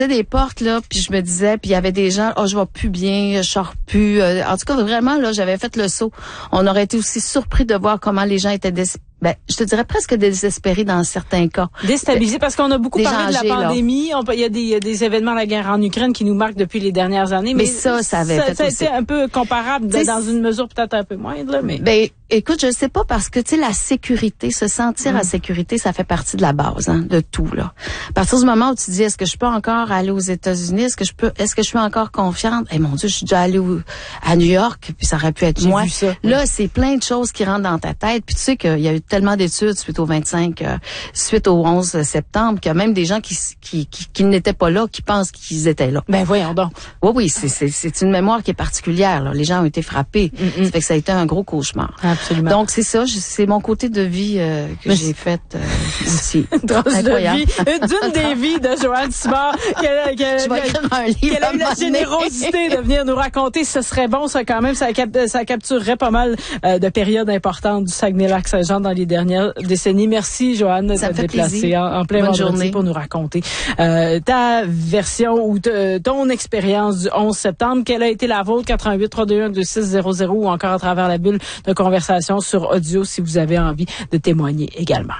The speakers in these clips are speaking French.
des portes là, puis je me disais, puis il y avait des gens, je vais plus bien, je sors plus. En tout cas, vraiment là, j'avais fait le saut. On aurait été aussi surpris de voir comment les gens étaient je te dirais presque désespérés dans certains cas. Déstabilisés, parce qu'on a beaucoup parlé de la pandémie. Il y a des événements, la guerre en Ukraine qui nous marquent depuis les dernières années. Mais ça avait fait ça a été un peu comparable, dans une mesure peut-être un peu moindre. Là, mais... écoute, je sais pas, parce que, tu sais, la sécurité, se sentir en sécurité, ça fait partie de la base, de tout, là. À partir du moment où tu dis, est-ce que je peux encore aller aux États-Unis? Est-ce que je suis encore confiante? Mon Dieu, je suis déjà allée à New York, puis ça aurait pu être moi. Là, c'est plein de choses qui rentrent dans ta tête, puis tu sais qu'il y a eu tellement d'études suite au 11 septembre, qu'il y a même des gens qui n'étaient pas là, qui pensent qu'ils étaient là. Ben, voyons donc. Oui, c'est une mémoire qui est particulière, là. Les gens ont été frappés. Ça fait que ça a été un gros cauchemar. Absolument. Donc, c'est ça, c'est mon côté de vie que j'ai fait aussi. Incroyable. D'une des vies de Joanne Simard, qu'elle a eu la générosité de venir nous raconter. Ce serait bon, ça, quand même. Ça capturerait pas mal de périodes importantes du Saguenay-Lac-Saint-Jean dans les dernières décennies. Merci, Joanne, de te déplacer en plein vendredi pour nous raconter ta version ou ton expérience du 11 septembre. Quelle a été la vôtre? 88 321 2600 ou encore à travers la bulle de conversation sur audio si vous avez envie de témoigner également.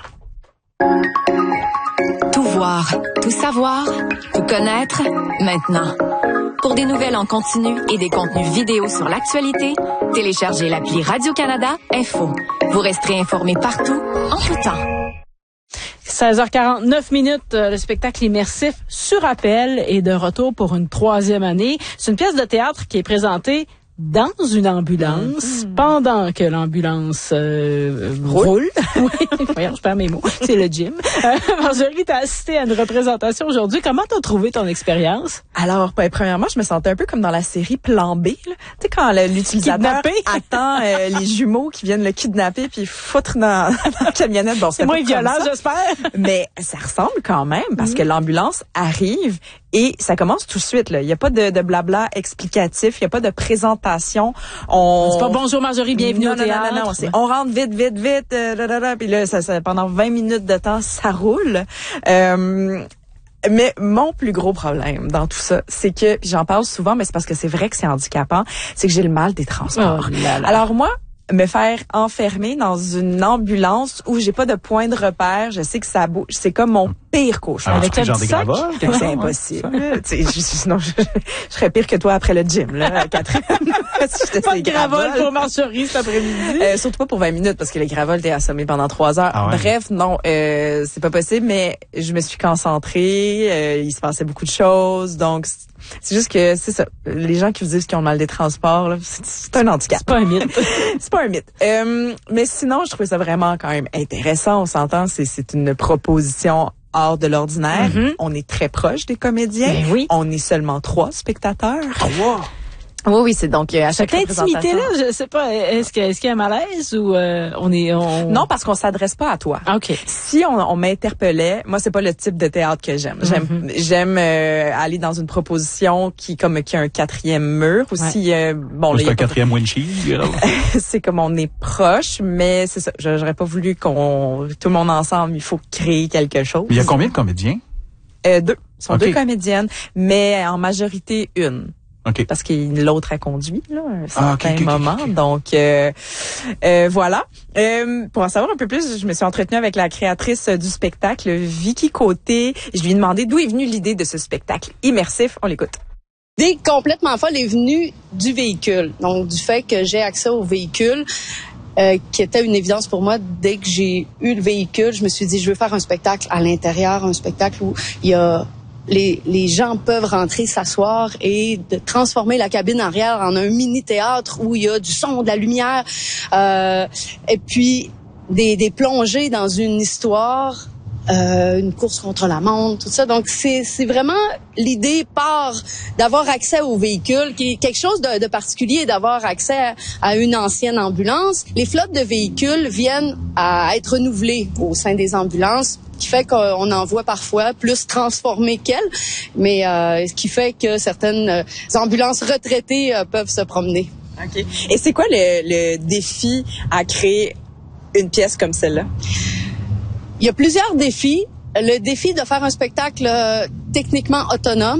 Tout voir, tout savoir, tout connaître, maintenant. Pour des nouvelles en continu et des contenus vidéo sur l'actualité, téléchargez l'appli Radio-Canada Info. Vous resterez informés partout, en tout temps. 16h49, le spectacle immersif Sur appel est de retour pour une 3e année. C'est une pièce de théâtre qui est présentée dans une ambulance, pendant que l'ambulance roule. Oui, voyons, je perds mes mots. C'est le gym. Marjorie, t'as assisté à une représentation aujourd'hui. Comment t'as trouvé ton expérience? Alors, premièrement, je me sentais un peu comme dans la série Plan B. Tu sais, quand l'utilisateur attend les jumeaux qui viennent le kidnapper puis foutre dans la camionnette. Bon, c'est moins violent, j'espère. Mais ça ressemble quand même, parce que l'ambulance arrive et ça commence tout de suite. Il n'y a pas de blabla explicatif, il n'y a pas de présentation. C'est pas bonjour Marjorie, bienvenue au théâtre. Non. On rentre vite. Puis là, ça, pendant 20 minutes de temps, ça roule. Mais mon plus gros problème dans tout ça, c'est que, puis j'en parle souvent, mais c'est parce que c'est vrai que c'est handicapant, c'est que j'ai le mal des transports. Alors moi, me faire enfermer dans une ambulance où j'ai pas de point de repère, je sais que ça bouge, c'est comme mon pire cauchemar. Avec le genre des gravoles, c'est impossible. Sinon, je serais pire que toi après le gym, là, Catherine. Pas de gravole pour Marjorie cet après-midi. Surtout pas pour 20 minutes, parce que les gravoles, t'es assommé pendant 3 heures. Ah ouais. Bref, non, c'est pas possible, mais je me suis concentrée, il se passait beaucoup de choses, donc c'est juste que, c'est ça, les gens qui vous disent qu'ils ont le mal des transports, là, c'est un handicap. C'est pas un mythe. C'est pas un mythe. Mais sinon, je trouvais ça vraiment quand même intéressant. On s'entend, c'est une proposition hors de l'ordinaire. On est très proche des comédiens. Ben oui. On est seulement 3 spectateurs. 3? Oui, c'est donc à chaque cette intimité-là, je sais pas, est-ce qu'il y a un malaise ou Non, parce qu'on s'adresse pas à toi. OK. Si on m'interpellait, moi c'est pas le type de théâtre que j'aime. J'aime aller dans une proposition qui a un 4e mur aussi. C'est un 4e windshield. C'est comme on est proche, mais c'est ça. J'aurais pas voulu tout le monde ensemble. Il faut créer quelque chose. Il y a combien de comédiens? 2. Ce sont 2 comédiennes, mais en majorité 1. Okay. Parce que l'autre a conduit là, à un certain moment. Okay. Donc, voilà. Pour en savoir un peu plus, je me suis entretenue avec la créatrice du spectacle, Vicky Côté. Je lui ai demandé d'où est venue l'idée de ce spectacle immersif. On l'écoute. L'idée complètement folle est venue du véhicule. Donc, du fait que j'ai accès au véhicule, qui était une évidence pour moi. Dès que j'ai eu le véhicule, je me suis dit, je veux faire un spectacle à l'intérieur, un spectacle où il y a... Les gens peuvent rentrer, s'asseoir et de transformer la cabine arrière en un mini-théâtre où il y a du son, de la lumière, et puis des plongées dans une histoire, une course contre la montre, tout ça. Donc, c'est vraiment l'idée part d'avoir accès au véhicule, qui est quelque chose de particulier, d'avoir accès à une ancienne ambulance. Les flottes de véhicules viennent à être renouvelées au sein des ambulances, qui fait qu'on en voit parfois plus transformées qu'elles, mais ce qui fait que certaines ambulances retraitées peuvent se promener. OK. Et c'est quoi le défi à créer une pièce comme celle-là? Il y a plusieurs défis. Le défi de faire un spectacle techniquement autonome.